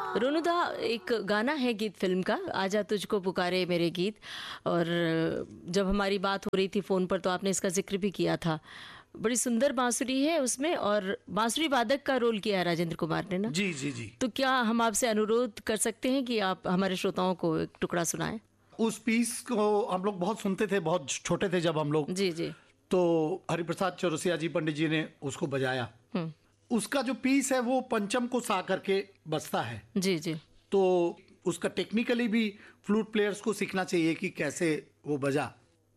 रोनुदा, एक गाना है गीत फिल्म का, आजा तुझको पुकारे मेरे गीत, और जब हमारी बात हो रही थी फ़ोन पर तो आपने इसका जिक्र भी किया था। बड़ी सुंदर बांसुरी है उसमें, और बांसुरी वादक का रोल किया है राजेंद्र कुमार ने ना? जी जी जी। तो क्या हम आपसे अनुरोध कर सकते हैं कि आप हमारे श्रोताओं को एक टुकड़ा सुनाएं? उस पीस को हम लोग बहुत सुनते थे, बहुत छोटे थे जब हम लोग। जी जी। तो हरिप्रसाद चौरसिया जी पंडित जी ने उसको बजाया। उसका जो पीस है वो पंचम को सा करके बजता है। जी जी। तो उसका टेक्निकली भी फ्लूट प्लेयर्स को सीखना चाहिए कि कैसे वो बजा।